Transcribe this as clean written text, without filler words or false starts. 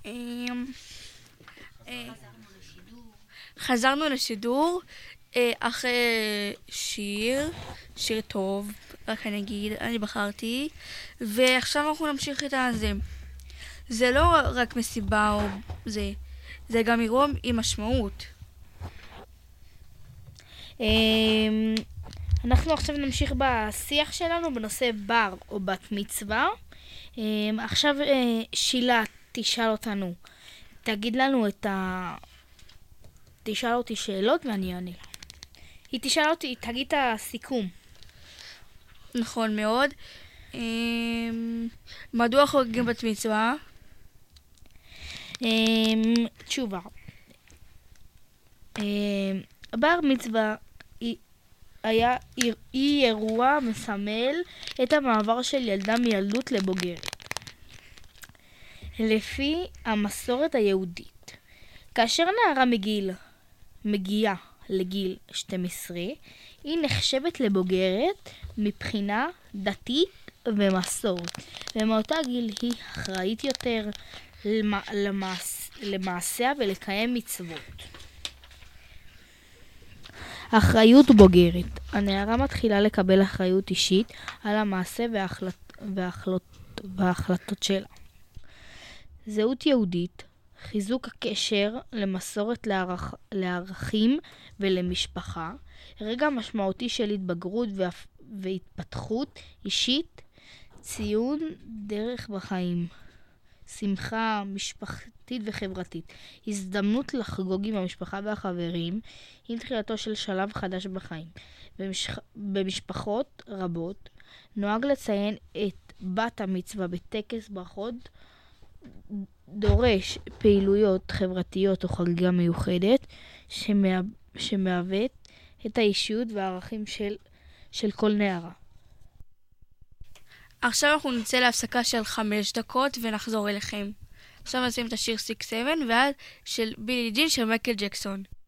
אמ, אה, חזרנו לשידור אחרי שיר טוב, רק אני אגיד, אני בחרתי, ועכשיו אנחנו נמשיך את הזה. זה לא רק מסיבה או זה גם אירוע עם משמעות. אנחנו עכשיו נמשיך בשיח שלנו בנושא בר או בת מצווה. עכשיו שילה תשאל אותנו, תגיד לנו תשאל אותי שאלות ואני אענה לה. היא תשאל אותי, תגיד את הסיכום. נכון מאוד. מדוע חוגגים בת מצווה? תשובה. בר מצווה היא אירוע מסמל את המעבר של ילדה מילדות לבוגרת. לפי המסורת היהודית, כאשר נערה מגיעה לגיל 12, היא נחשבת לבוגרת מבחינה דתית ומסורת, ומאותה גיל היא אחראית יותר למעשיה ולקיים מצוות. אחריות בוגרת. הנערה מתחילה לקבל אחריות אישית על המעשה וההחלטות שלה. זהות יהודית, חיזוק הקשר למסורת לערכים ולמשפחה, רגע משמעותי של התבגרות והתפתחות אישית, ציון דרך בחיים, שמחה משפחתית וחברתית, הזדמנות לחגוג עם המשפחה והחברים, עם תחילתו של שלב חדש בחיים. במשפחות רבות נוהג לציין את בת המצווה בטקס ברכות, דורש פעילויות חברתיות או חגיגה מיוחדת שמהוות את האישיות והערכים של כל נערה. עכשיו אנחנו נצא להפסקה של 5 דקות ונחזור אליכם. עכשיו נשים את השיר 6-7 ואז של בילי ג'ין של מייקל ג'קסון.